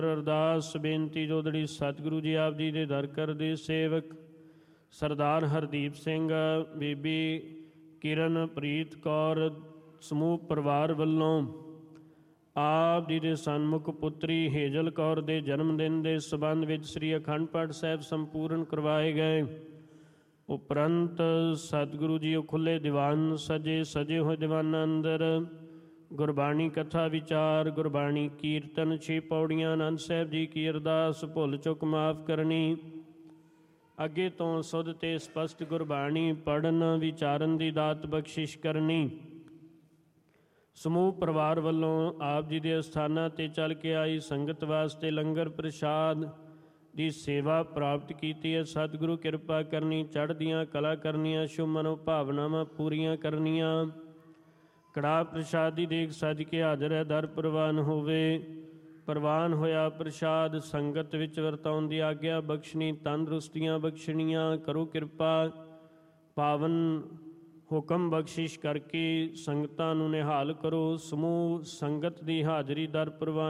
ਅਰਦਾਸ ਬੇਨਤੀ ਜੋਦੜੀ ਸਤਿਗੁਰੂ ਜੀ ਆਪ ਜੀ ਦੇ ਦਰ ਕਰਦੇ ਸੇਵਕ ਸਰਦਾਰ ਹਰਦੀਪ ਸਿੰਘ, ਬੀਬੀ ਕਿਰਨਪ੍ਰੀਤ ਕੌਰ ਸਮੂਹ ਪਰਿਵਾਰ ਵੱਲੋਂ ਆਪ ਜੀ ਦੇ ਸਨਮੁਖ ਪੁੱਤਰੀ ਹੇਜਲ ਕੌਰ ਦੇ ਜਨਮ ਦਿਨ ਦੇ ਸਬੰਧ ਵਿੱਚ ਸ੍ਰੀ ਅਖੰਡ ਪਾਠ ਸਾਹਿਬ ਸੰਪੂਰਨ ਕਰਵਾਏ ਗਏ। ਉਪਰੰਤ ਸਤਿਗੁਰੂ ਜੀ ਉਹ ਖੁੱਲੇ ਦੀਵਾਨ ਸਜੇ ਹੋਏ ਦੀਵਾਨਾਂ ਅੰਦਰ ਗੁਰਬਾਣੀ ਕਥਾ ਵਿਚਾਰ, ਗੁਰਬਾਣੀ ਕੀਰਤਨ, 6 ਪੌੜੀਆਂ, ਆਨੰਦ ਸਾਹਿਬ ਜੀ ਕੀ ਅਰਦਾਸ, ਭੁੱਲ ਚੁੱਕ ਮਾਫ ਕਰਨੀ, ਅੱਗੇ ਤੋਂ ਸੁਧ ਤੇ ਸਪਸ਼ਟ ਗੁਰਬਾਣੀ ਪੜ੍ਹਨ ਵਿਚਾਰਨ ਦੀ ਦਾਤ ਬਖਸ਼ਿਸ਼ ਕਰਨੀ। ਸਮੂਹ ਪਰਿਵਾਰ ਵੱਲੋਂ ਆਪ ਜੀ ਦੇ ਅਸਥਾਨਾਂ 'ਤੇ ਚੱਲ ਕੇ ਆਈ ਸੰਗਤ ਵਾਸਤੇ ਲੰਗਰ ਪ੍ਰਸ਼ਾਦ ਦੀ ਸੇਵਾ ਪ੍ਰਾਪਤ ਕੀਤੀ ਹੈ। ਸਤਿਗੁਰੂ ਕਿਰਪਾ ਕਰਨੀ, ਚੜ੍ਹਦੀਆਂ ਕਲਾ ਕਰਨੀਆਂ, ਸ਼ੁਭ ਮਨੋ ਭਾਵਨਾਵਾਂ ਪੂਰੀਆਂ ਕਰਨੀਆਂ। ਕੜਾਹ ਪ੍ਰਸ਼ਾਦ ਦੀ ਦੇਗ ਸਜ ਕੇ ਹਾਜ਼ਰ ਹੈ, ਦਰ ਪ੍ਰਵਾਨ ਹੋਵੇ। ਪ੍ਰਵਾਨ ਹੋਇਆ ਪ੍ਰਸ਼ਾਦ ਸੰਗਤ ਵਿੱਚ ਵਰਤਾਉਣ ਦੀ ਆਗਿਆ ਬਖਸ਼ਣੀ, ਤੰਦਰੁਸਤੀਆਂ ਬਖਸ਼ਣੀਆਂ। ਕਰੋ ਕਿਰਪਾ ਪਾਵਨ ਹੁਕਮ ਬਖਸ਼ਿਸ਼ ਕਰਕੇ ਸੰਗਤਾਂ ਨੂੰ ਨਿਹਾਲ ਕਰੋ। ਸਮੂਹ ਸੰਗਤ ਦੀ ਹਾਜ਼ਰੀ ਦਰ ਪ੍ਰਵਾਨ